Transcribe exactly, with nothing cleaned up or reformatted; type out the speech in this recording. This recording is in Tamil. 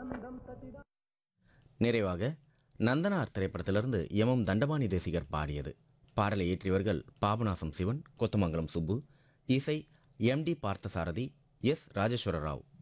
நிறைவாக நந்தனார் திரைப்படத்திலிருந்து எம்எம் தண்டபாணி தேசிகர் பாடியது. பாடலை இயற்றியவர்கள் பாபநாசம் சிவன், கொத்தமங்கலம் சுப்பு. இசை M D Parthasarathy, S Rajeswara Rao.